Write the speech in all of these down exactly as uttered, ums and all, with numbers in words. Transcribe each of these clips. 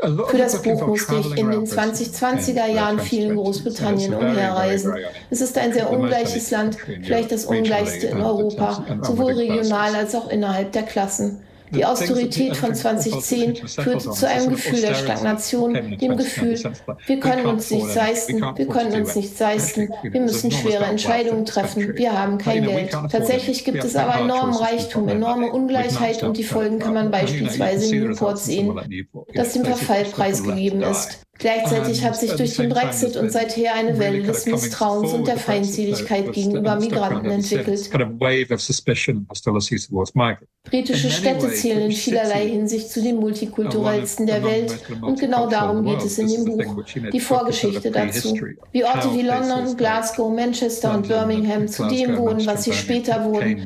Für das Buch musste ich in den zwanzig zwanziger Jahren viel in Großbritannien umherreisen. Es ist ein sehr ungleiches Land, vielleicht das ungleichste in Europa, sowohl regional als auch innerhalb der Klassen. Die Austerität von zweitausendzehn führte zu einem Gefühl der Stagnation, dem Gefühl, wir können uns nichts leisten, wir können uns nichts leisten, wir müssen schwere Entscheidungen treffen, wir haben kein Geld. Tatsächlich gibt es aber enormen Reichtum, enorme Ungleichheit und die Folgen kann man beispielsweise in Newport sehen, das dem Verfall preisgegeben ist. Gleichzeitig hat sich durch den Brexit und seither eine Welle des Misstrauens und der Feindseligkeit gegenüber Migranten entwickelt. Britische Städte zählen in vielerlei Hinsicht zu den multikulturellsten der Welt und genau darum geht es in dem Buch, die Vorgeschichte dazu. Wie Orte wie London, Glasgow, Manchester und Birmingham zu dem wurden, was sie später wurden.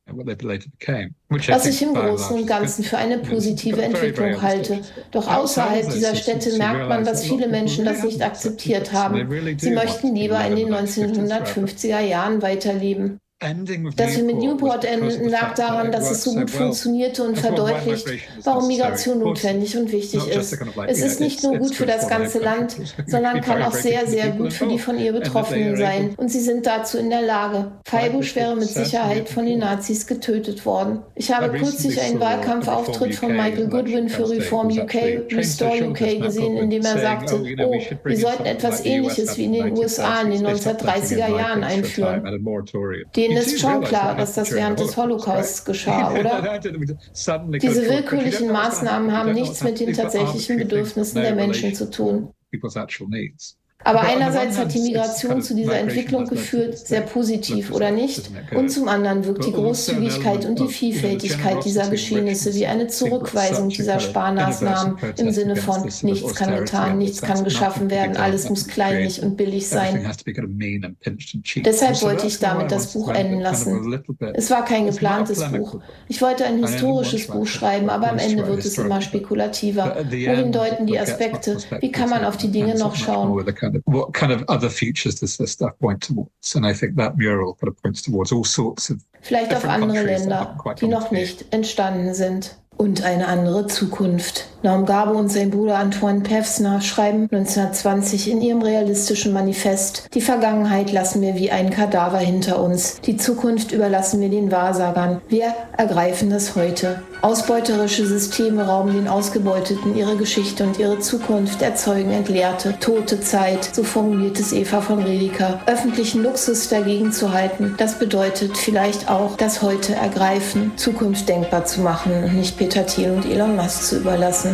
Was ich im Großen und Ganzen für eine positive Entwicklung halte. Doch außerhalb dieser Städte merkt man, dass viele Menschen das nicht akzeptiert haben. Sie möchten lieber in den neunzehnhundertfünfziger Jahren weiterleben. Dass wir mit Newport endeten, lag daran, dass es so gut funktionierte und verdeutlicht, warum Migration notwendig und wichtig ist. Es ist nicht nur gut für das ganze Land, sondern kann auch sehr, sehr gut für die von ihr Betroffenen sein. Und sie sind dazu in der Lage. Feibusch wäre mit Sicherheit von den Nazis getötet worden. Ich habe kürzlich einen Wahlkampfauftritt von Michael Goodwin für Reform U K, Restore U K gesehen, in dem er sagte, oh, wir sollten etwas Ähnliches wie in den U S A in den neunzehnhundertdreißiger Jahren einführen. Den Ihnen ist schon klar, dass das während des Holocausts geschah, oder? Diese willkürlichen Maßnahmen haben nichts mit den tatsächlichen Bedürfnissen der Menschen zu tun. Aber einerseits hat die Migration zu dieser Entwicklung geführt, sehr positiv oder nicht, und zum anderen wirkt die Großzügigkeit und die Vielfältigkeit dieser Geschehnisse wie eine Zurückweisung dieser Sparmaßnahmen im Sinne von nichts kann getan, nichts kann geschaffen werden, alles muss kleinlich und billig sein. Deshalb wollte ich damit das Buch enden lassen. Es war kein geplantes Buch. Ich wollte ein historisches Buch schreiben, aber am Ende wird es immer spekulativer. Wohin deuten die Aspekte? Wie kann man auf die Dinge noch schauen? What kind of other features does this stuff point towards? And I think that mural kind of points towards all sorts of vielleicht auf andere Länder, die noch nicht entstanden sind. Und eine andere Zukunft. Naum Gabo und sein Bruder Antoine Pevsner schreiben neunzehnhundertzwanzig in ihrem realistischen Manifest: Die Vergangenheit lassen wir wie ein Kadaver hinter uns. Die Zukunft überlassen wir den Wahrsagern. Wir ergreifen das Heute. Ausbeuterische Systeme rauben den Ausgebeuteten ihre Geschichte und ihre Zukunft, erzeugen entleerte, tote Zeit, so formuliert es Eva von Redeker. Öffentlichen Luxus dagegen zu halten, das bedeutet vielleicht auch, das Heute ergreifen, Zukunft denkbar zu machen und nicht Peter Thiel und Elon Musk zu überlassen.